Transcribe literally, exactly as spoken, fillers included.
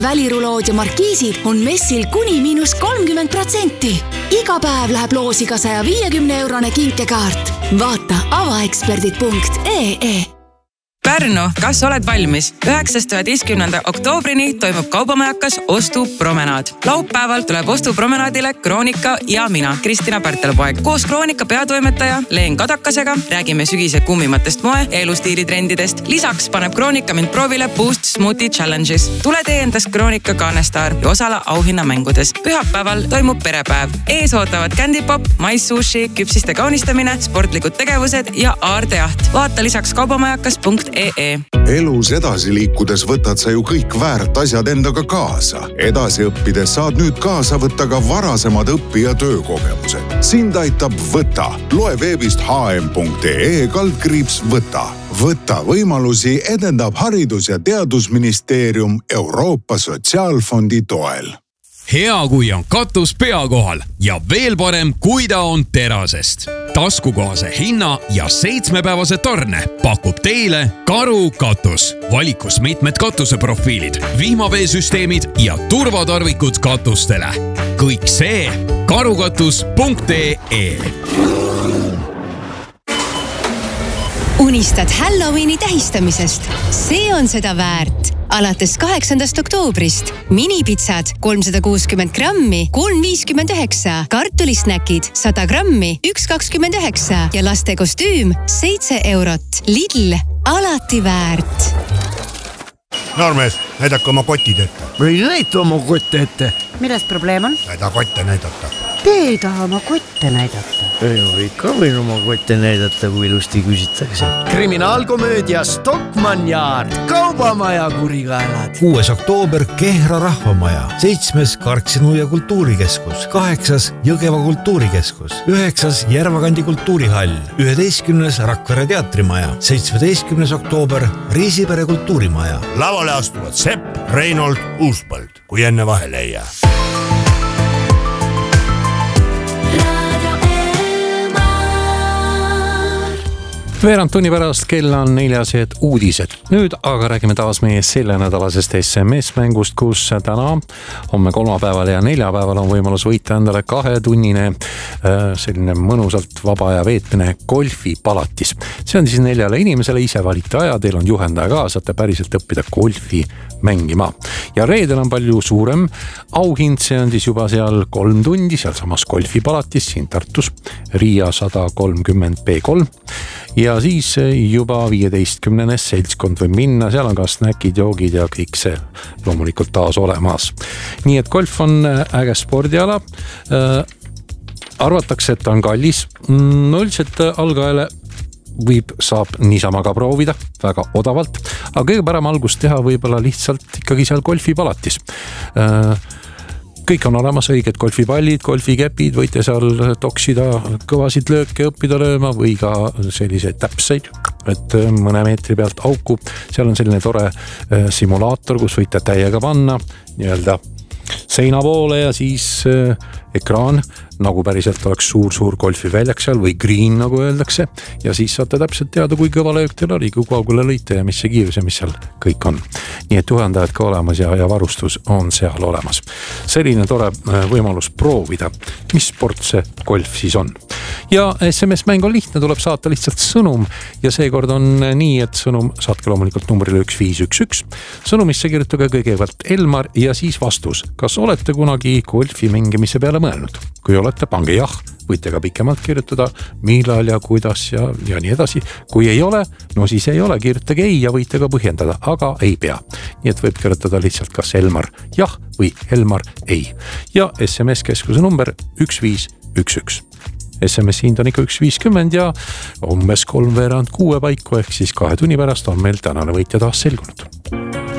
välirulood ja markiisid on messil kuni miinus kolmkümmend protsenti. Iga päev läheb loosi ka saja viiekümne eurone kinkekaart. Vaata avaeksperdid punkt ee e. Pärnu, kas oled valmis? üheksast üheteistkümnenda oktoobrini toimub kaubamajakas ostupromenaad. Laupäeval tuleb ostupromenaadile Kroonika ja mina, Kristina Pärtelpoeg. Koos Kroonika peatoimetaja Leen Kadakasega räägime sügise kummimatest moe ja elustiilitrendidest. Lisaks paneb Kroonika mind proovile Boost Smoothie Challenges. Tule tee endast Kroonika kaanestaar ja osala auhinnamängudes. Pühapäeval toimub perepäev. Ees ootavad Candy Pop, maissushi, küpsiste kaunistamine, sportlikud tegevused ja aardejaht. Vaata lisaks kaubamajakas punkt ee. Elus edasi liikudes võtad sa ju kõik väärt asjad endaga kaasa. Edasi õppides saad nüüd kaasa võtta ka varasemad õppija töökogemused. Sind aitab Võta. Loe veebist h m punkt ee kaldkriips Võta. Võta võimalusi edendab Haridus- ja Teadusministeerium Euroopa Sotsiaalfondi toel. Hea, kui on katus pea kohal ja veel parem, kui ta on terasest. Taskukohase hinna ja seitsmepäevase tarne pakub teile Karu katus. Valikus mitmed katuseprofiilid, vihmaveesüsteemid ja turvatarvikud katustele. Kõik see karukatus punkt ee. Unistad Halloweeni tähistamisest? See on seda väärt. Alates kaheksandast oktoobrist minipitsad kolmsada kuuskümmend grammi, kolm viiskümmend üheksa, kartulisnäkid sada grammi, üks kakskümmend üheksa ja laste kostüüm seitse eurot. Lidl, alati väärt. Noormees, näidake oma kotid ette. Või näita oma kotte ette. Milles probleem on? Näida kotte näidata. Te ei taha oma kotte näidata. Ei ole ikka võin oma kotte näidata, kui ilusti küsitakse. Kriminaalkomöödia Stockmann Yard, kaubamaja kurikaelad. kuues oktoober Kehra rahvamaja, seitsmes Karksinu ja kultuurikeskus, kaheksas Jõgeva kultuurikeskus, üheksas Järvakandi kultuurihall, üheteistkümnes Rakvere teatrimaja, seitsmeteistkümnes oktoober Riisipere kultuurimaja. Lavale astuvad Sepp, Reinold, Uuspõld, kui enne vahele ei jää. Veerand tunni pärast kell on neljased uudised. Nüüd aga räägime taas meie selle nädalasest S M S-mängust, kus täna, homme kolmapäeval ja neljapäeval on võimalus võita endale kahetunnine selline mõnusalt vaba aja veetmine golfipalatis. See on siis neljale inimesele, ise valite aja, teil on juhendaja ka, saate päriselt õppida golfi mängima. Ja reedel on palju suurem auhind, see on siis juba seal kolm tundi, seal samas golfipalatis siin Tartus, Riia sada kolmkümmend B kolm. Ja siis juba viieteistkümnene seltskond võib minna, seal on ka snäkid, joogid ja kõik see loomulikult taas olemas. Nii et golf on äge spordiala. Arvatakse, et on kallis. No üldiselt algajale võib, saab niisama ka proovida väga odavalt, aga kõige parem algust teha võibolla lihtsalt ikkagi seal golfipalatis. Kõik on olemas, õiged golfipallid, golfikäpid, võite seal toksida kõvasid lööke, õppida lööma või ka selliseid täpseid, et mõne meetri pealt auku. Seal on selline tore simulaator, kus võite täiega panna nii-öelda seina poole ja siis ekraan, nagu päriselt oleks suur-suur golfiväljak seal või green, nagu öeldakse. Ja siis saate täpselt teada, kui kõva löök teil oli, kui kaugele lõite ja mis see kiirus ja mis seal kõik on. Nii et juhendajad ka olemas ja, ja varustus on seal olemas. Selline tore võimalus proovida, mis sport see golf siis on. Ja S M S-mäng on lihtne, tuleb saata lihtsalt sõnum ja seekord on nii, et sõnum saatke loomulikult numbrile üks viis üks üks. Sõnumisse kirjutage kõigepealt Elmar ja siis vastus. Kas olete kunagi golfi mängimise peale mõelnud? Kui olete, pange jah, võite ka pikemalt kirjutada, millal ja kuidas ja, ja nii edasi. Kui ei ole, no siis ei ole, kirjutage ei ja võite ka põhjendada, aga ei pea. Nii et võib kirjutada lihtsalt kas Elmar jah või Elmar ei. Ja S M S-keskuse number üks viis üks üks. S M S hind on ikka üks viiskümmend ja umbes kolm veerand kuue paiku ehk siis kahe tunni pärast on meil tänane võitja taas selgunud.